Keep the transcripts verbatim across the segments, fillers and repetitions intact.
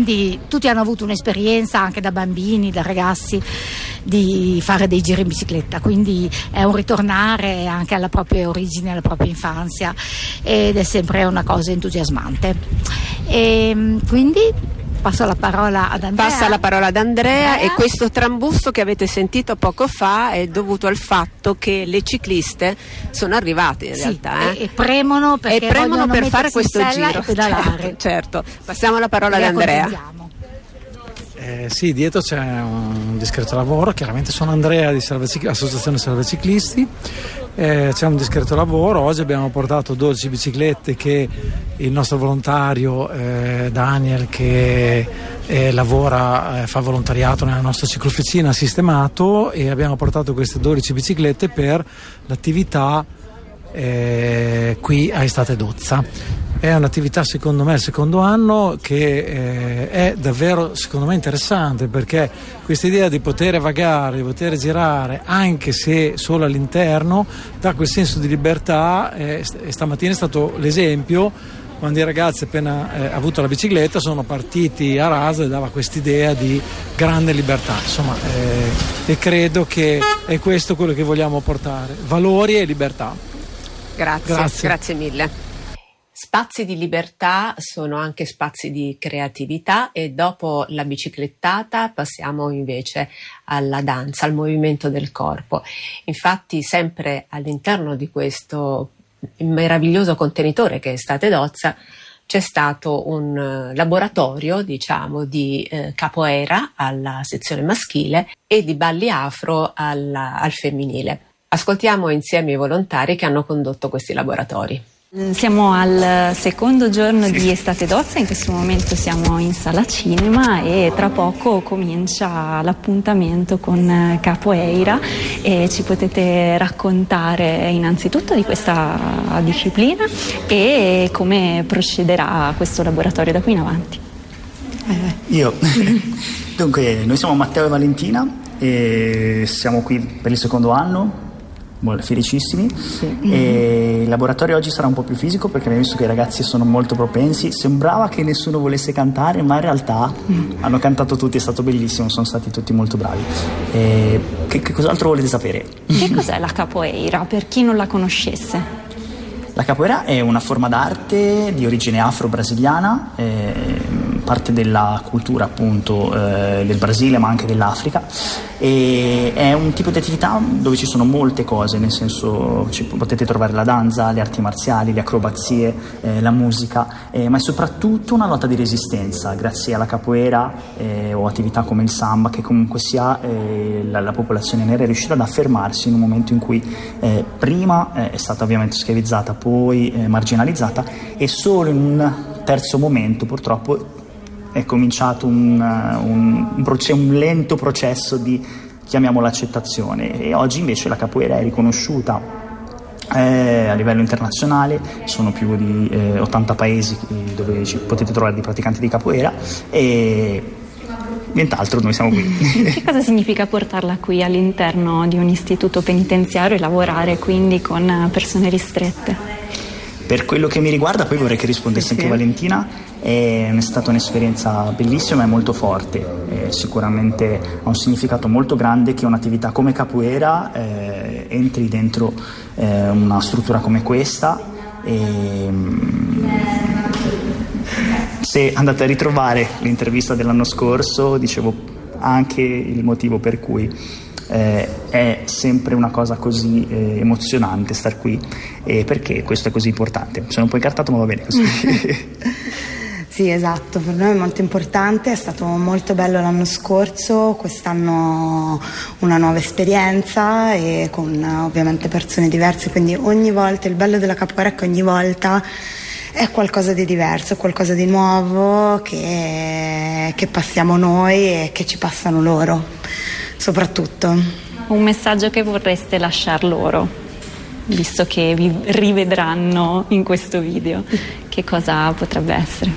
quindi tutti hanno avuto un'esperienza anche da bambini, da ragazzi, di fare dei giri in bicicletta, quindi è un ritornare anche alla propria origine, alla propria infanzia, ed è sempre una cosa entusiasmante. E quindi passo la parola ad Andrea. Passa la parola ad Andrea, Andrea. E questo trambusto che avete sentito poco fa è dovuto al fatto che le cicliste sono arrivate in sì, realtà e, e premono perché e premono per fare questo giro e pedalare. Certo, passiamo la parola ad Andrea. Eh, sì, dietro c'è un discreto lavoro, chiaramente sono Andrea di Salve Cicli- Associazione Salve Ciclisti, eh, c'è un discreto lavoro. Oggi abbiamo portato dodici biciclette che il nostro volontario eh, Daniel, che eh, lavora, eh, fa volontariato nella nostra ciclofficina, ha sistemato, e abbiamo portato queste dodici biciclette per l'attività eh, qui a Estate Dozza. È un'attività, secondo me, il secondo anno, che eh, è davvero, secondo me, interessante, perché questa idea di poter vagare, di poter girare, anche se solo all'interno, dà quel senso di libertà. Eh, e stamattina è stato l'esempio, quando i ragazzi, appena eh, avuto la bicicletta, sono partiti a raso, e dava quest'idea di grande libertà. Insomma, eh, e credo che è questo quello che vogliamo portare: valori e libertà. Grazie, grazie, grazie mille. Spazi di libertà sono anche spazi di creatività, e dopo la biciclettata passiamo invece alla danza, al movimento del corpo. Infatti, sempre all'interno di questo meraviglioso contenitore che è Estate Dozza c'è stato un laboratorio, diciamo, di eh, capoeira alla sezione maschile e di balli afro alla, al femminile. Ascoltiamo insieme i volontari che hanno condotto questi laboratori. Siamo al secondo giorno di Estate Dozza, in questo momento siamo in sala cinema e tra poco comincia l'appuntamento con capoeira, e ci potete raccontare innanzitutto di questa disciplina e come procederà questo laboratorio da qui in avanti. Io, dunque, noi siamo Matteo e Valentina e siamo qui per il secondo anno. Felicissimi. Sì. E il laboratorio oggi sarà un po' più fisico, perché abbiamo visto che i ragazzi sono molto propensi. Sembrava che nessuno volesse cantare, ma in realtà mm. hanno cantato tutti, è stato bellissimo, sono stati tutti molto bravi. E che, che cos'altro volete sapere? Che cos'è la capoeira, per chi non la conoscesse? La capoeira è una forma d'arte di origine afro-brasiliana, eh, parte della cultura appunto eh, del Brasile, ma anche dell'Africa, e è un tipo di attività dove ci sono molte cose, nel senso ci potete trovare la danza, le arti marziali, le acrobazie, eh, la musica, eh, ma è soprattutto una lotta di resistenza. Grazie alla capoeira eh, o attività come il samba, che comunque sia eh, la, la popolazione nera è riuscita ad affermarsi in un momento in cui eh, prima eh, è stata ovviamente schiavizzata, poi eh, marginalizzata, e solo in un terzo momento purtroppo è cominciato un, un, un, proce- un lento processo di, chiamiamolo, accettazione, e oggi invece la capoeira è riconosciuta eh, a livello internazionale. Sono più di eh, ottanta paesi dove ci potete trovare dei praticanti di capoeira, e nient'altro, noi siamo qui. Che cosa significa portarla qui all'interno di un istituto penitenziario e lavorare quindi con persone ristrette? Per quello che mi riguarda, poi vorrei che rispondesse sì, anche sì. Valentina, è stata un'esperienza bellissima e molto forte, eh, sicuramente ha un significato molto grande che un'attività come capoeira eh, entri dentro eh, una struttura come questa. E, se andate a ritrovare l'intervista dell'anno scorso, dicevo anche il motivo per cui Eh, è sempre una cosa così eh, emozionante star qui, eh, perché questo è così importante. Sono un po' incartato, ma va bene così. Sì, esatto, per noi è molto importante, è stato molto bello l'anno scorso, quest'anno una nuova esperienza e con ovviamente persone diverse, quindi ogni volta, il bello della capoeira è che ogni volta è qualcosa di diverso, qualcosa di nuovo che, che passiamo noi e che ci passano loro. Soprattutto un messaggio che vorreste lasciar loro, visto che vi rivedranno in questo video, che cosa potrebbe essere?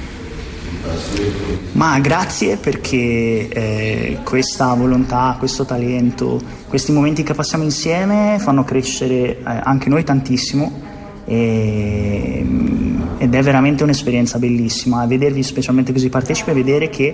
Ma grazie, perché eh, questa volontà, questo talento, questi momenti che passiamo insieme fanno crescere eh, anche noi tantissimo, e, ed è veramente un'esperienza bellissima vedervi specialmente così partecipi e vedere che